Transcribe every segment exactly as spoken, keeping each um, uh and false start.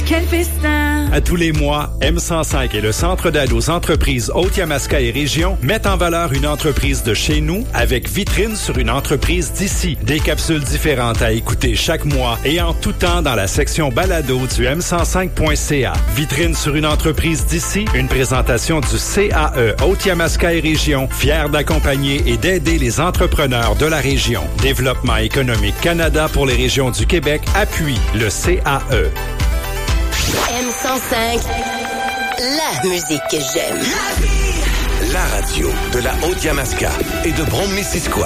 quel festin! À tous les mois, M cent cinq et le Centre d'aide aux entreprises Haute-Yamaska et Région mettent en valeur une entreprise de chez nous avec vitrine sur une entreprise d'ici. Des capsules différentes à écouter chaque mois et en tout temps dans la section balado du m cent cinq point c a. Vitrine sur une entreprise d'ici, une présentation du C A E Haute-Yamaska et Région, fier d'accompagner et d'aider les entrepreneurs de la région. Développement économique Canada pour les régions du Québec appuie le C A E. M cent cinq, la musique que j'aime. La radio de la Haute-Yamaska et de Brome-Missisquoi.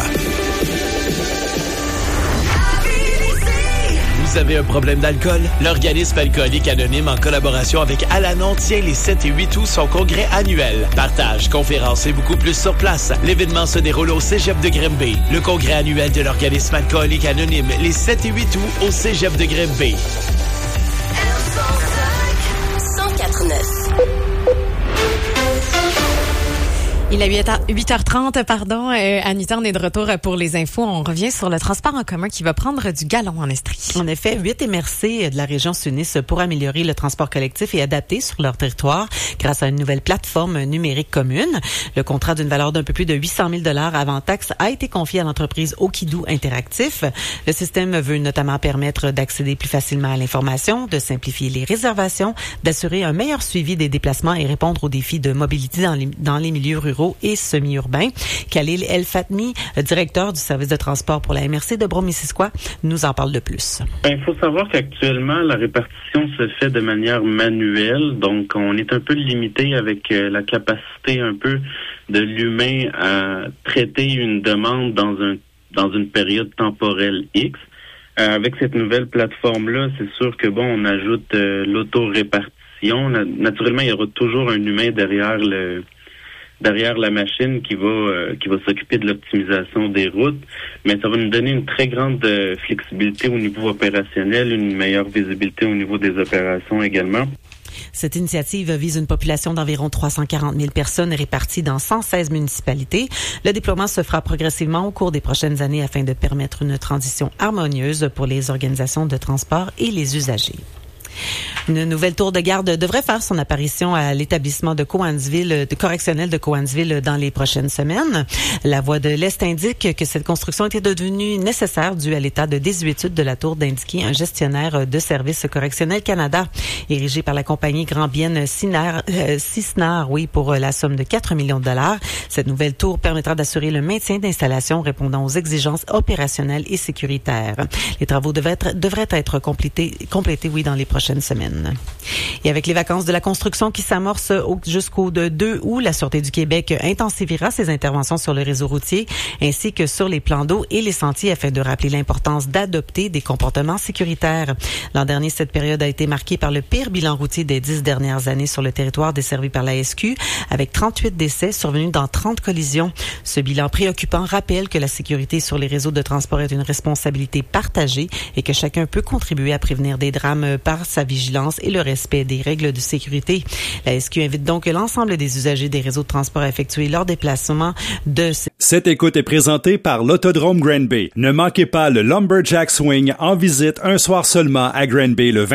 Vous avez un problème d'alcool? L'Organisme alcoolique anonyme, en collaboration avec Alanon, tient les sept et huit août son congrès annuel. Partage, conférences et beaucoup plus sur place. L'événement se déroule au Cégep de Grimby. Le congrès annuel de l'Organisme alcoolique anonyme, les sept et huit août au Cégep de Grimby. cent quatre neuf. Il est huit heures trente, pardon. Euh, Anita, on est de retour pour les infos. On revient sur le transport en commun qui va prendre du galon en Estrie. En effet, huit M R C de la région s'unissent pour améliorer le transport collectif et adapter sur leur territoire grâce à une nouvelle plateforme numérique commune. Le contrat d'une valeur d'un peu plus de huit cent mille dollars avant taxe a été confié à l'entreprise Okidou Interactif. Le système veut notamment permettre d'accéder plus facilement à l'information, de simplifier les réservations, d'assurer un meilleur suivi des déplacements et répondre aux défis de mobilité dans les, dans les milieux ruraux et semi-urbains. Khalil El Fatmi, directeur du service de transport pour la M R C de Brome-Missisquoi, nous en parle de plus. Il faut savoir qu'actuellement, la répartition se fait de manière manuelle, donc on est un peu limité avec euh, la capacité un peu de l'humain à traiter une demande dans un dans une période temporelle X. Euh, avec cette nouvelle plateforme-là, c'est sûr que bon, on ajoute euh, l'auto-répartition. Na- naturellement, il y aura toujours un humain derrière le derrière la machine qui va euh, qui va s'occuper de l'optimisation des routes, mais ça va nous donner une très grande euh, flexibilité au niveau opérationnel, une meilleure visibilité au niveau des opérations également. Cette initiative vise une population d'environ trois cent quarante mille personnes réparties dans cent seize municipalités. Le déploiement se fera progressivement au cours des prochaines années afin de permettre une transition harmonieuse pour les organisations de transport et les usagers. Une nouvelle tour de garde devrait faire son apparition à l'établissement de Cowansville, de correctionnel de Cowansville dans les prochaines semaines. La Voix de l'Est indique que cette construction était devenue nécessaire due à l'état de désuétude de la tour, d'indiquer un gestionnaire de Services correctionnels Canada, érigé par la compagnie Grambienne Cisnar, oui, pour la somme de quatre millions de dollars. Cette nouvelle tour permettra d'assurer le maintien d'installations répondant aux exigences opérationnelles et sécuritaires. Les travaux devraient être, devraient être complétés, complétés, oui, dans les prochaines semaines. Et avec les vacances de la construction qui s'amorcent jusqu'au deux août, la Sûreté du Québec intensifiera ses interventions sur le réseau routier ainsi que sur les plans d'eau et les sentiers afin de rappeler l'importance d'adopter des comportements sécuritaires. L'an dernier, cette période a été marquée par le pire bilan routier des dix dernières années sur le territoire desservi par la S Q, avec trente-huit décès survenus dans trente collisions. Ce bilan préoccupant rappelle que la sécurité sur les réseaux de transport est une responsabilité partagée et que chacun peut contribuer à prévenir des drames par sa vigilance et le respect des règles de sécurité. La S Q invite donc l'ensemble des usagers des réseaux de transport à effectuer leur déplacement de... Cette écoute est présentée par l'Autodrome Granby. Ne manquez pas le Lumberjack Swing en visite un soir seulement à Granby le